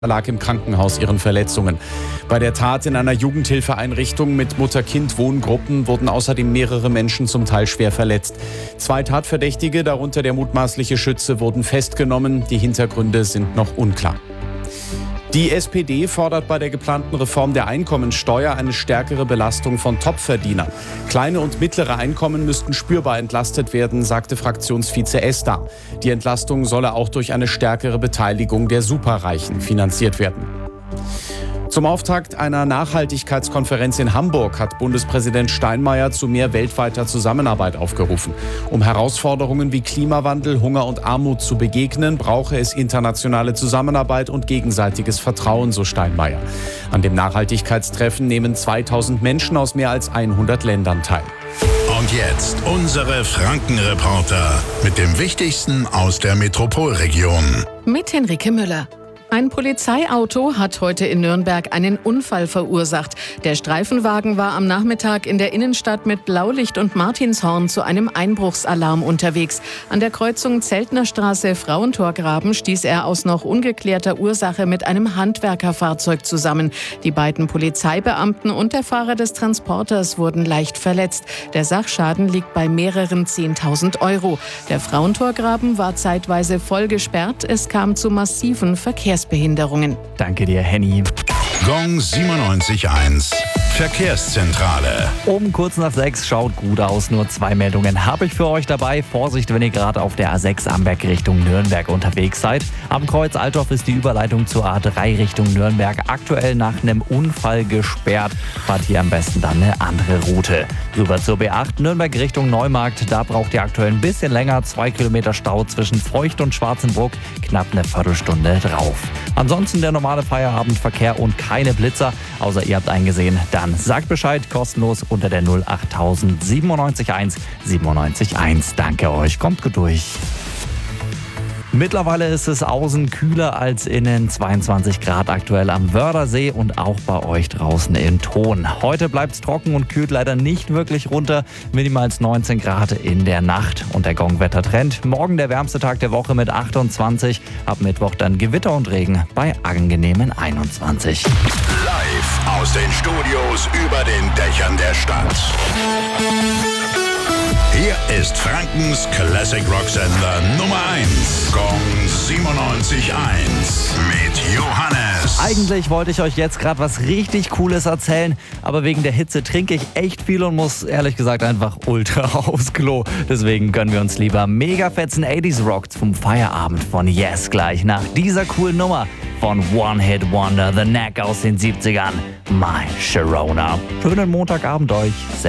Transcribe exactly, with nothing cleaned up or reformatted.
lag im Krankenhaus ihren Verletzungen. Bei der Tat in einer Jugendhilfeeinrichtung mit Mutter-Kind-Wohngruppen wurden außerdem mehrere Menschen zum Teil schwer verletzt. Zwei Tatverdächtige, darunter der mutmaßliche Schütze, wurden festgenommen. Die Hintergründe sind noch unklar. Die S P D fordert bei der geplanten Reform der Einkommensteuer eine stärkere Belastung von Topverdienern. Kleine und mittlere Einkommen müssten spürbar entlastet werden, sagte Fraktionsvize Esther. Die Entlastung solle auch durch eine stärkere Beteiligung der Superreichen finanziert werden. Zum Auftakt einer Nachhaltigkeitskonferenz in Hamburg hat Bundespräsident Steinmeier zu mehr weltweiter Zusammenarbeit aufgerufen. Um Herausforderungen wie Klimawandel, Hunger und Armut zu begegnen, brauche es internationale Zusammenarbeit und gegenseitiges Vertrauen, so Steinmeier. An dem Nachhaltigkeitstreffen nehmen zweitausend Menschen aus mehr als hundert Ländern teil. Und jetzt unsere Franken-Reporter mit dem Wichtigsten aus der Metropolregion. Mit Henrike Müller. Ein Polizeiauto hat heute in Nürnberg einen Unfall verursacht. Der Streifenwagen war am Nachmittag in der Innenstadt mit Blaulicht und Martinshorn zu einem Einbruchsalarm unterwegs. An der Kreuzung Zeltnerstraße Frauentorgraben stieß er aus noch ungeklärter Ursache mit einem Handwerkerfahrzeug zusammen. Die beiden Polizeibeamten und der Fahrer des Transporters wurden leicht verletzt. Der Sachschaden liegt bei mehreren zehntausend Euro. Der Frauentorgraben war zeitweise voll gesperrt. Es kam zu massiven Verkehrsbehinderungen. Danke dir, Henny. Gong siebenundneunzig Komma eins. Verkehrszentrale. Um kurz nach sechs schaut gut aus. Nur zwei Meldungen habe ich für euch dabei. Vorsicht, wenn ihr gerade auf der A sechs Amberg Richtung Nürnberg unterwegs seid. Am Kreuz Altdorf ist die Überleitung zur A drei Richtung Nürnberg aktuell nach einem Unfall gesperrt. Fahrt hier am besten dann eine andere Route. Rüber zur B acht Nürnberg Richtung Neumarkt. Da braucht ihr aktuell ein bisschen länger. Zwei Kilometer Stau zwischen Feucht und Schwarzenbruck. Knapp eine Viertelstunde drauf. Ansonsten der normale Feierabendverkehr und keine Blitzer. Außer ihr habt eingesehen, dann sagt Bescheid, kostenlos unter der null achttausend siebenundneunzig eins siebenundneunzig eins. Danke euch, kommt gut durch. Mittlerweile ist es außen kühler als innen, zweiundzwanzig Grad aktuell am Wördersee und auch bei euch draußen in Thon. Heute bleibt es trocken und kühlt leider nicht wirklich runter, minimals neunzehn Grad in der Nacht. Und der Gongwettertrend, morgen der wärmste Tag der Woche mit achtundzwanzig, ab Mittwoch dann Gewitter und Regen bei angenehmen einundzwanzig. Live aus den Studios über den Dächern der Stadt. Hier ist Frankens Classic Rock Sender Nummer eins. Gong siebenundneunzig Komma eins mit Johannes. Eigentlich wollte ich euch jetzt gerade was richtig Cooles erzählen, aber wegen der Hitze trinke ich echt viel und muss ehrlich gesagt einfach ultra aufs Klo. Deswegen gönnen wir uns lieber mega fetzen achtziger Rock zum Feierabend von Yes gleich nach dieser coolen Nummer von One Hit Wonder, The Knack aus den siebzigern. My Sharona. Schönen Montagabend euch.